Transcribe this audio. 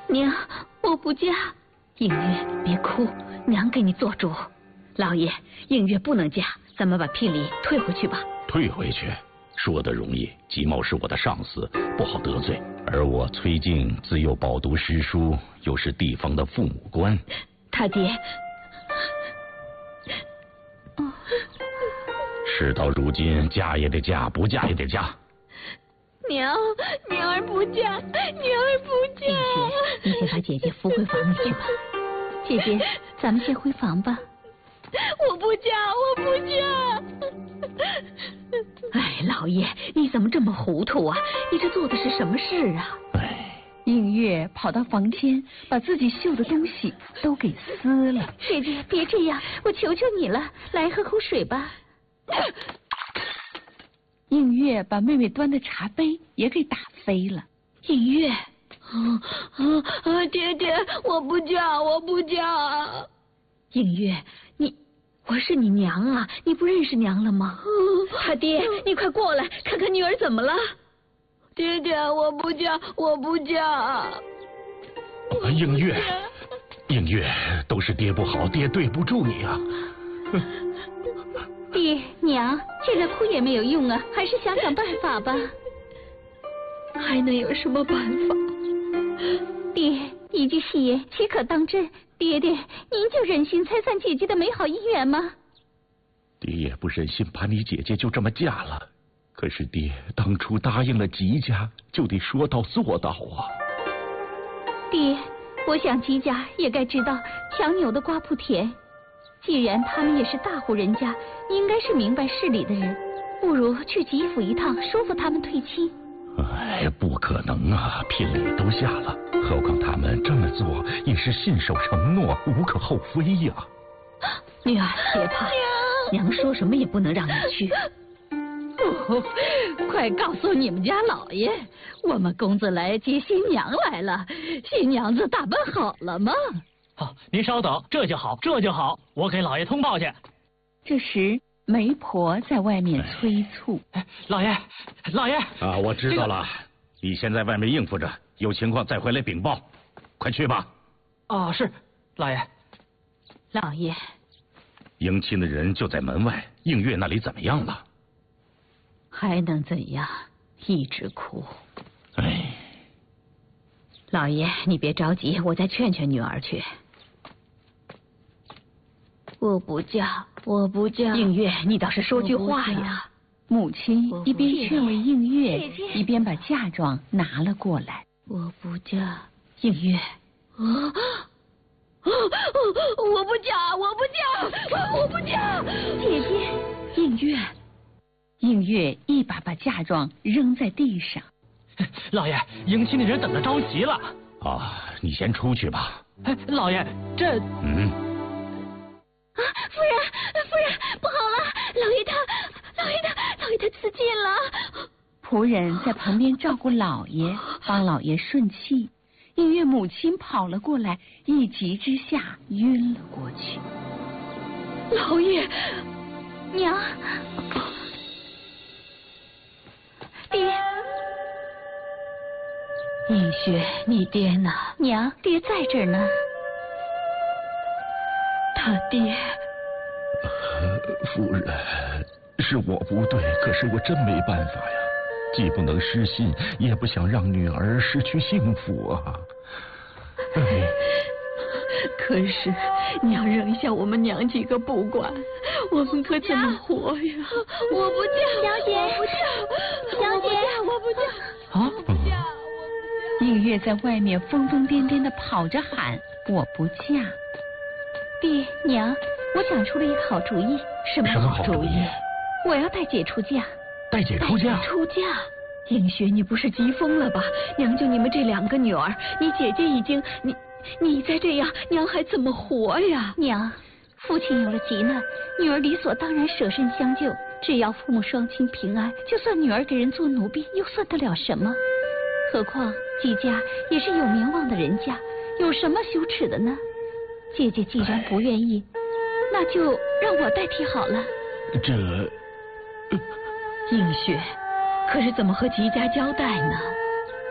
娘，我不嫁。映月，别哭，娘给你做主。老爷，映月不能嫁，咱们把聘礼退回去吧。 退回去？说得容易，吉茂是我的上司，不好得罪。而我崔静自幼饱读诗书，又是地方的父母官。 他爹， 事到如今，嫁也得嫁，不嫁也得嫁。 娘儿不嫁，娘儿不嫁。映雪，你先把姐姐扶回房里去吧。姐姐，咱们先回房吧。我不嫁，我不嫁。哎，老爷，你怎么这么糊涂啊？你这做的是什么事啊？ 映月跑到房间，把自己绣的东西都给撕了。 姐姐，别这样，我求求你了，来喝口水吧。 映月把妹妹端的茶杯也给打飞了。 映月，爹爹，我不嫁，我不嫁。映月，我是你娘啊，你不认识娘了吗？他爹，你快过来看看女儿怎么了。爹爹，我不嫁，我不嫁。 映月，映月，都是爹不好，爹对不住你啊。 爹娘，现在哭也没有用啊，还是想想办法吧。还能有什么办法？爹，一句戏言岂可当真？爹爹，您就忍心拆散姐姐的美好姻缘吗？ 爹也不忍心把你姐姐就这么嫁了，可是爹当初答应了吉家，就得说到做到啊。 爹，我想吉家也该知道强扭的瓜不甜。既然他们也是大户人家，应该是明白事理的人，不如去吉府一趟，说服他们退亲。 哎，不可能啊！聘礼都下了，何况他们这么做也是信守承诺，无可厚非呀。 女儿，别怕，娘说什么也不能让你去。 快告诉你们家老爷，我们公子来接新娘来了，新娘子打扮好了吗？ 好，您稍等，这就好，这就好，我给老爷通报去。 这时媒婆在外面催促：“ 老爷，老爷啊，我知道了，你先在外面应付着，有情况再回来禀报，快去吧。” 啊，是，老爷。 老爷， 迎亲的人就在门外，映月那里怎么样了？ 还能怎样？一直哭。 哎， 老爷，你别着急，我再劝劝女儿去。我不嫁，我不嫁。映月，你倒是说句话呀！ 母亲一边劝慰映月，一边把嫁妆拿了过来。 我不嫁，映月。我不嫁，我不嫁，我不嫁！姐姐， 映月，映月一把把嫁妆扔在地上。 老爷，迎亲的人等得着急了。 啊，你先出去吧。 哎，老爷，这…… 夫人，不好了！老爷他自尽了。 仆人在旁边照顾老爷，帮老爷顺气。映月母亲跑了过来，一急之下晕了过去。 老爷，娘，爹，映雪，你爹呢？娘，爹在这儿呢。他爹。 夫人，是我不对，可是我真没办法呀，既不能失信，也不想让女儿失去幸福啊。 可是娘扔下我们娘几个不管，我们可怎么活呀？ 我不嫁，小姐，我不嫁，小姐，我不嫁， 我不嫁。映月在外面疯疯癫癫的跑着喊：“我不嫁！” 爹娘，我想出了一个好主意。 什么好主意？ 我要带姐出嫁。 带姐出嫁？ 出嫁。映雪，你不是急疯了吧？娘就你们这2个女儿，你姐姐已经……你再这样，娘还怎么活呀？娘，父亲有了急难，女儿理所当然舍身相救。只要父母双亲平安，就算女儿给人做奴婢，又算得了什么？何况季家也是有名望的人家，有什么羞耻的呢？姐姐既然不愿意，那就让我代替好了。 这…… 映雪，可是怎么和吉家交代呢？